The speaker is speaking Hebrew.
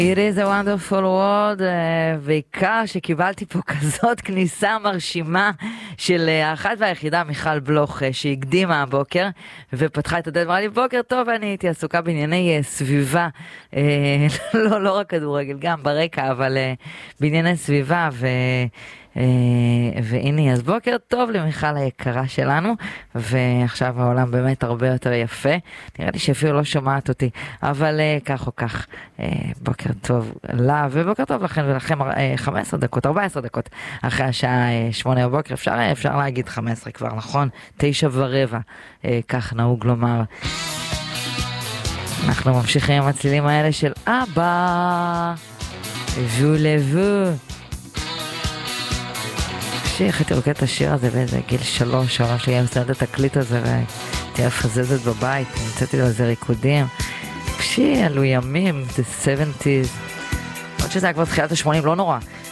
It is a wonderful world, בעיקר שקיבלתי פה כזאת כניסה מרשימה של האחת והיחידה מיכל בלוך שהקדימה הבוקר ופתחה את הדלת, אמרה לי בוקר טוב, אני הייתי עסוקה בענייני סביבה, לא רק כדורגל, גם ברקע, אבל בענייני סביבה והנה, אז בוקר טוב למיכל היקרה שלנו, ועכשיו העולם באמת הרבה יותר יפה, נראה לי שאפילו לא שומעת אותי, אבל כך או כך, בוקר טוב לה, ובוקר טוב לכם ולכם, 15 דקות, 14 דקות, אחרי השעה 8 בבוקר, אפשר להגיד 15 כבר, נכון? 9:15, כך נהוג לומר. אנחנו ממשיכים עם הצלילים האלה של אבא, ז'ולבו. איך הייתי רוקד את השיר הזה באיזה גיל 3, העולם שלי היה מסתנת את התקליט הזה והייתי מפזזת בבית, נמצאתי לו איזה ריקודים, אלו ימים, the 70s, עוד שזה היה כבר תחילת ה-80, לא נורא,